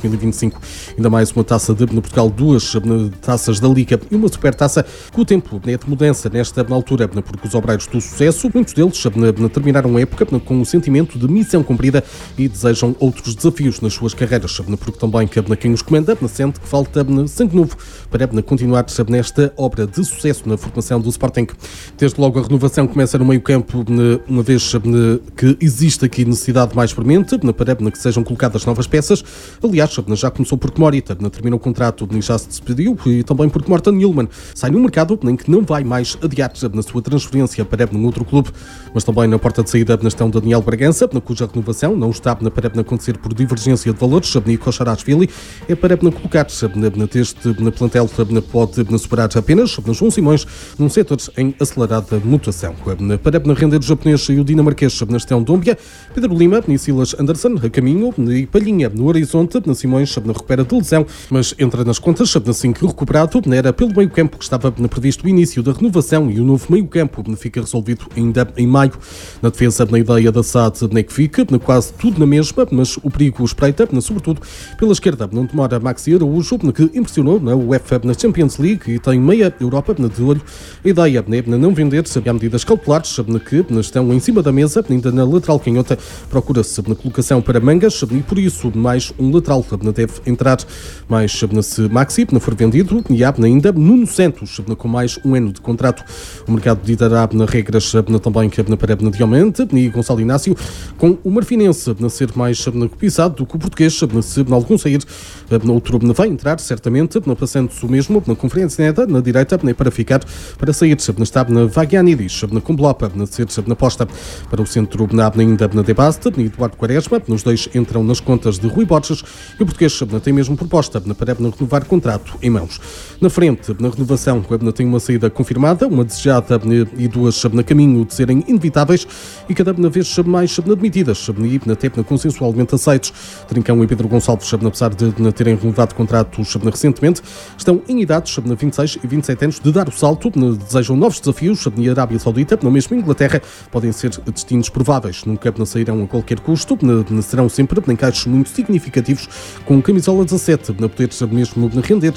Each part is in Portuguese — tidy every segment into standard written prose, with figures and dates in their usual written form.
2025 ainda mais uma taça de Portugal, 2 taças da Liga e uma supertaça. Com o tempo é de mudança nesta altura, porque os obreiros do sucesso, muitos deles terminaram a época com o sentimento de missão cumprida e desejam outros desafios nas suas carreiras, porque também quem os comanda sente que falta sangue novo para continuar nesta obra de sucesso na formação do Sporting. Desde logo a renovação começa no meio-campo, uma vez que existe aqui necessidade mais premente para que sejam colocadas novas peças. Aliás, já começou porque Morita terminou o contrato e já se despediu, e também porque Morten Nilman sai no mercado em que não vai mais adiar na sua transferência para um outro clube, mas também na porta de saída estão Daniel Bragança, cuja renovação não está para acontecer por divergência de valores, e Kosharashvili é para colocar deste plantel pode superar apenas João Simões num setor em acelerada mutação. Para render o japonês e o dinamarquês estão Dómbia, Pedro Lima e Silas Anderson a caminho e Palhinha no horizonte. Simões recupera de lesão, mas entra nas contas assim que recuperado. Era pelo meio-campo que estava previsto o início da renovação e o novo meio-campo fica resolvido ainda em maio. Na defesa, na ideia da SAD que fica quase tudo na mesma, mas o perigo espreita, sobretudo pela esquerda, não demora Maxi Araújo, que impressionou na UEFA na Champions League e tem meia Europa de olho. A ideia é não vender-se a medidas cautelares que estão em cima da mesa, ainda na lateral canhota procura-se na colocação para Mangas e por isso mais um lateral deve entrar, mais se Maxi for vendido e há ainda Nuno Santos com mais um ano de contrato. O mercado ditará regras também para Diamante e Gonçalo Inácio, com o marfinense a ser mais cobiçado do que o português. Se algum sair, outro vai entrar certamente, passando-se o mesmo na conferência neta na direita para ficar, para sair está na Vagianidis com Blopa na ser na posta para o centro ainda na Debaste e Eduardo Quaresma. Os dois entram nas contas de Rui Borges e o português tem mesmo proposta para renovar contrato em mãos. Na frente, na renovação, tem uma saída confirmada, uma desejada e duas na caminho de serem inevitáveis e cada vez mais admitidas e até consensualmente aceitos. Trincão e Pedro Gonçalves, apesar de terem renovado contratos recentemente, estão em idades 26 e 27 anos de dar o salto, desejam novos desafios e a Arábia Saudita, no mesmo Inglaterra, podem ser destinos prováveis. Nunca sairão a qualquer custo, serão sempre encaixes muito significativos com camisola 17, na poder mesmo render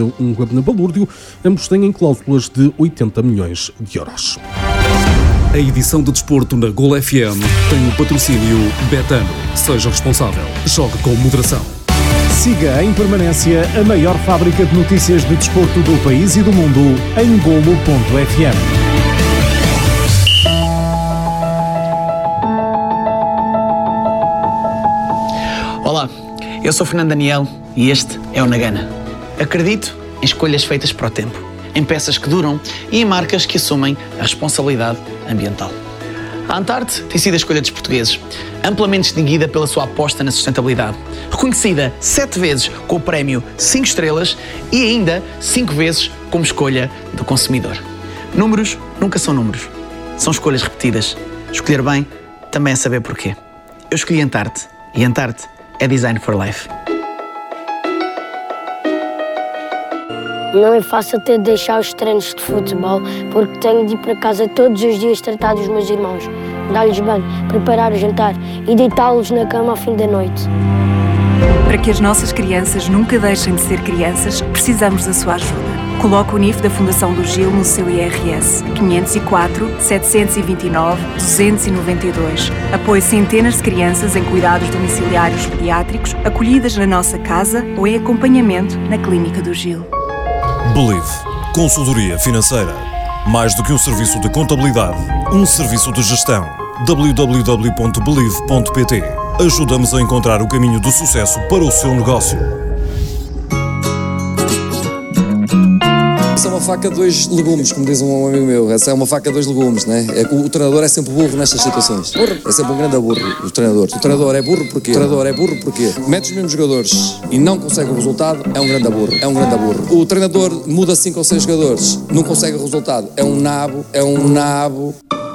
um balúrdio. Ambos têm cláusulas de 80 milhões de euros. A edição de desporto na Gol FM tem o patrocínio Betano. Seja responsável. Jogue com moderação. Siga em permanência a maior fábrica de notícias de desporto do país e do mundo em golo.fm. Olá, eu sou Fernando Daniel e este é o Nagana. Acredito em escolhas feitas para o tempo, em peças que duram e em marcas que assumem a responsabilidade ambiental. A Antarte tem sido a escolha dos portugueses, amplamente distinguida pela sua aposta na sustentabilidade, reconhecida 7 vezes com o prémio 5 estrelas e ainda 5 vezes como escolha do consumidor. Números nunca são números, são escolhas repetidas. Escolher bem também é saber porquê. Eu escolhi Antarte e Antarte é Design for Life. Não é fácil ter de deixar os treinos de futebol, porque tenho de ir para casa todos os dias tratar dos meus irmãos, dar-lhes banho, preparar o jantar e deitá-los na cama ao fim da noite. Para que as nossas crianças nunca deixem de ser crianças, precisamos da sua ajuda. Coloque o NIF da Fundação do Gil no seu IRS 504 729 292. Apoie centenas de crianças em cuidados domiciliários pediátricos, acolhidas na nossa casa ou em acompanhamento na Clínica do Gil. Believe. Consultoria financeira. Mais do que um serviço de contabilidade, um serviço de gestão. www.believe.pt. Ajuda-nos a encontrar o caminho do sucesso para o seu negócio. Essa é uma faca de 2 legumes, como diz um amigo meu. Essa é uma faca de 2 legumes, né? O treinador é sempre burro nestas situações. É sempre um grande burro, o treinador. O treinador é burro porquê? Mete os mesmos jogadores e não consegue o resultado, é um grande burro. O treinador muda 5 ou 6 jogadores, não consegue o resultado, é um nabo.